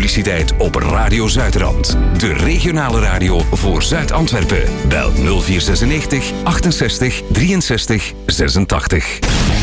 publiciteit op Radio Zuidrand. De regionale radio voor Zuid-Antwerpen. Bel 0496 68 63 86.